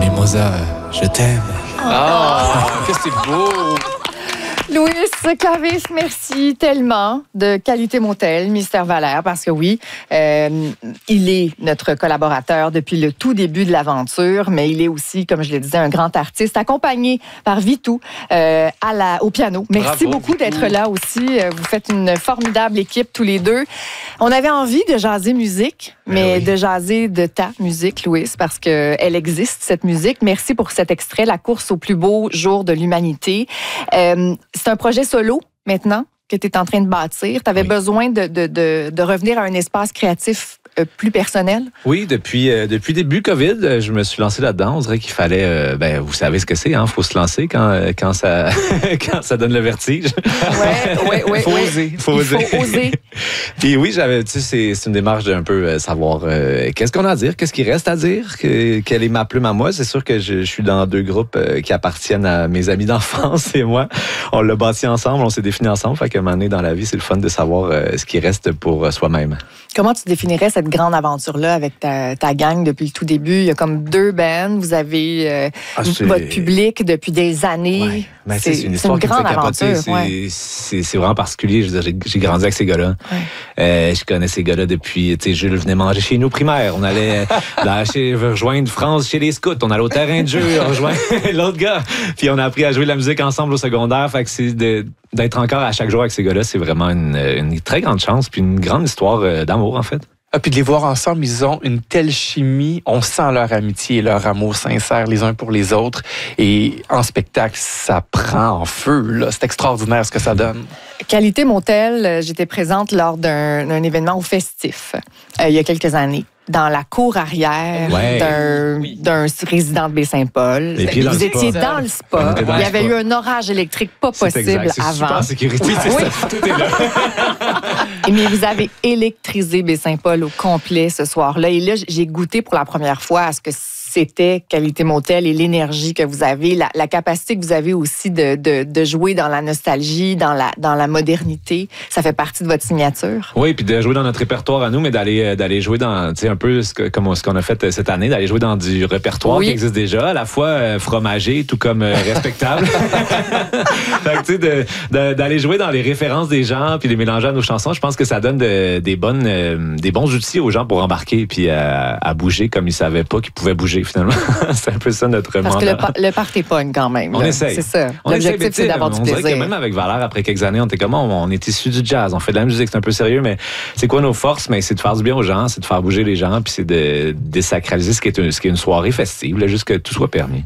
Mimosa, je t'aime. Que c'est beau! Louis Clavis, merci tellement de Qualité Motel, Mystère Valère, parce que oui, il est notre collaborateur depuis le tout début de l'aventure, mais il est aussi, comme je le disais, un grand artiste, accompagné par Vitou au piano. Merci beaucoup d'être là aussi. Vous faites une formidable équipe tous les deux. On avait envie de jaser musique, mais de jaser de ta musique, Louis, parce qu'elle existe, cette musique. Merci pour cet extrait, La course au plus beau jour de l'humanité. C'est un projet solo, maintenant, que tu es en train de bâtir. Tu avais besoin de revenir à un espace créatif plus personnel? Oui, depuis début COVID, je me suis lancé là-dedans. On dirait qu'il fallait, vous savez ce que c'est, hein? Faut se lancer quand ça quand ça donne le vertige. Ouais. Faut oser. Puis oui, c'est une démarche d'un peu savoir qu'est-ce qu'on a à dire, qu'est-ce qu'il reste à dire, quelle est ma plume à moi. C'est sûr que je suis dans deux groupes qui appartiennent à mes amis d'enfance et moi. On l'a bâti ensemble, on s'est défini ensemble. Fait qu'à un moment donné dans la vie, c'est le fun de savoir ce qui reste pour soi-même. Comment tu définirais cette grande aventure-là avec ta gang depuis le tout début? Il y a comme 2 bands, vous avez votre public depuis des années. Ouais. C'est une histoire qui me fait capoter. C'est vraiment particulier. Je veux dire, j'ai grandi avec ces gars-là. Ouais. Je connais ces gars-là depuis... Jules venait manger chez nous au primaire. On allait rejoindre France chez les scouts. On allait au terrain de jeu, rejoindre l'autre gars. Puis on a appris à jouer de la musique ensemble au secondaire. Fait que c'est d'être encore à chaque jour avec ces gars-là, c'est vraiment une très grande chance puis une grande histoire d'amour, en fait. Puis de les voir ensemble, ils ont une telle chimie. On sent leur amitié et leur amour sincère les uns pour les autres. Et en spectacle, ça prend en feu. Là. C'est extraordinaire ce que ça donne. Qualité Motel, j'étais présente lors d'un événement au Festif il y a quelques années. Dans la cour arrière d'un résident de Baie-Saint-Paul. Vous étiez dans le spa. Il y avait eu un orage électrique pas possible avant. Super en sécurité. Tout est là. Mais vous avez électrisé Baie-Saint-Paul au complet ce soir-là. Et là, j'ai goûté pour la première fois à ce que c'était Qualité Motel et l'énergie que vous avez, la capacité que vous avez aussi de jouer dans la nostalgie, dans la modernité. Ça fait partie de votre signature. Oui, puis de jouer dans notre répertoire à nous, mais d'aller jouer dans, un peu comme ce qu'on a fait cette année, d'aller jouer dans du répertoire qui existe déjà, à la fois fromager, tout comme respectable. Fait que, d'aller jouer dans les références des gens, puis les mélanger à nos chansons, je pense que ça donne des bons outils aux gens pour embarquer, puis à bouger comme ils savaient pas qu'ils pouvaient bouger. Finalement, c'est un peu ça notre mandat. Parce que le party pogne quand même. On essaye. C'est ça. L'objectif, c'est d'avoir du plaisir. On dirait que même avec Valère, après quelques années, on était comme on est issus du jazz, on fait de la musique, c'est un peu sérieux, mais c'est quoi nos forces? Mais c'est de faire du bien aux gens, c'est de faire bouger les gens, puis c'est de désacraliser ce qui est une soirée festive, là, juste que tout soit permis.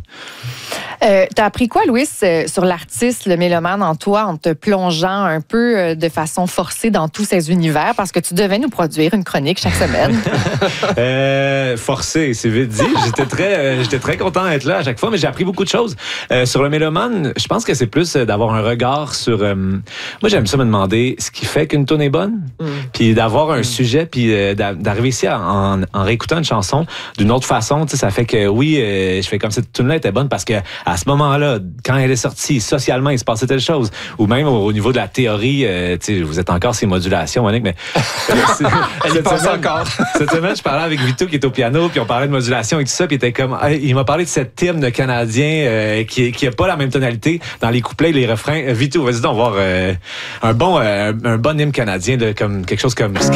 T'as appris quoi, Louis, sur l'artiste, le mélomane en toi, en te plongeant un peu de façon forcée dans tous ces univers, parce que tu devais nous produire une chronique chaque semaine? Forcé, c'est vite dit. J'étais très content d'être là à chaque fois, mais j'ai appris beaucoup de choses. Sur le mélomane, je pense que c'est plus d'avoir un regard sur... moi, j'aime ça me demander ce qui fait qu'une tune est bonne, puis d'avoir un sujet, puis d'arriver ici en réécoutant une chanson d'une autre façon. Ça fait que, je fais comme cette tune-là était bonne parce que à ce moment-là, quand elle est sortie, socialement, il se passait telle chose. Ou même au niveau de la théorie, vous êtes encore ces modulations, Monique, mais... Elle y pense encore. Cette semaine, je parlais avec Vito qui est au piano, puis on parlait de modulation et tout ça, puis il était comme... il m'a parlé de cette hymne canadien qui a pas la même tonalité dans les couplets et les refrains. Vito, vas-y donc voir un bon hymne canadien, comme quelque chose comme...